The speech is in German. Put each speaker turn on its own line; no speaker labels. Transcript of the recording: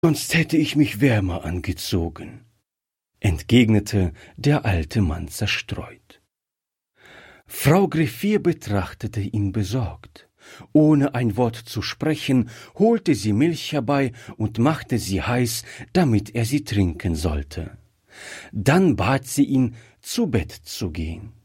sonst hätte ich mich wärmer angezogen«, entgegnete der alte Mann zerstreut. Frau Griffier betrachtete ihn besorgt. Ohne ein Wort zu sprechen, holte sie Milch herbei und machte sie heiß, damit er sie trinken sollte. Dann bat sie ihn, zu Bett zu gehen.